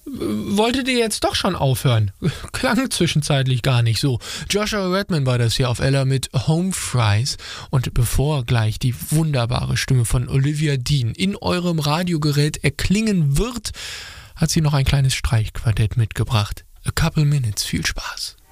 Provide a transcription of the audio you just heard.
wolltet ihr jetzt doch schon aufhören? Klang zwischenzeitlich gar nicht so. Joshua Redman war das hier auf Ella mit Home Fries. Und bevor gleich die wunderbare Stimme von Olivia Dean in eurem Radiogerät erklingen wird, hat sie noch ein kleines Streichquartett mitgebracht. A Couple Minutes. Viel Spaß.